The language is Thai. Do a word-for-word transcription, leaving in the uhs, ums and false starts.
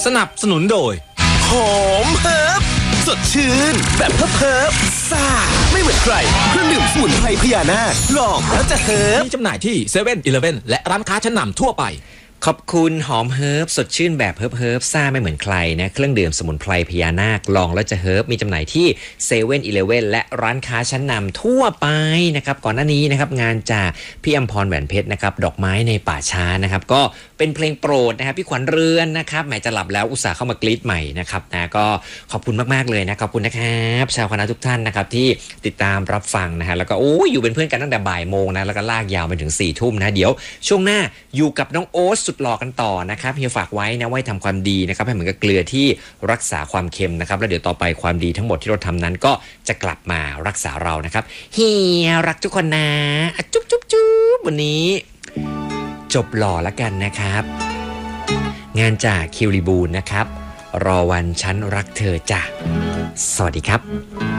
สนับสนุนโดยหอมเฮิร์บสดชื่นแบบเฮิร์บเฮิร์บซ่าไม่เหมือนใครเครื่องดื่มสมุนไพรพญานาคลองแล้วจะเฮิร์บมีจำหน่ายที่เซเว่นอีเลฟเว่นและร้านค้าชั้นนำทั่วไปขอบคุณหอมเฮิร์บสดชื่นแบบเฮิร์บเฮิร์บซ่าไม่เหมือนใครนะเครื่องดื่มสมุนไพรพญานาคลองแล้วจะเฮิร์บมีจำหน่ายที่เซเว่นอีเลฟเว่นและร้านค้าชั้นนำทั่วไปนะครับก่อนหน้านี้นะครับงานจากพี่อำพรแหวนเพชรนะครับดอกไม้ในป่าช้านะครับก็เป็นเพลงโปรดนะครับพี่ขวัญเรือนนะครับแหมจะหลับแล้วอุตส่าห์เข้ามากรี๊ดใหม่นะครับนะก็ขอบคุณมากๆเลยนะขอบคุณนะครับชาวคณะทุกท่านนะครับที่ติดตามรับฟังนะฮะแล้วก็โอ้ยอยู่เป็นเพื่อนกันตั้งแต่บ่ายโมงนะแล้วก็ลากยาวไปถึงสี่ทุ่มนะเดี๋ยวช่วงหน้าอยู่กับน้องโอ๊ตสุดหล่อกันต่อนะครับเฮียฝากไว้นะไว้ทำความดีนะครับให้เหมือนกับเกลือที่รักษาความเค็มนะครับแล้วเดี๋ยวต่อไปความดีทั้งหมดที่เราทำนั้นก็จะกลับมารักษาเรานะครับเฮียรักทุกคนนะจุ๊บจุ๊บจุ๊บวันนี้จบหล่อแล้วกันนะครับงานจากคิวริบูลนะครับรอวันฉันรักเธอจ้ะสวัสดีครับ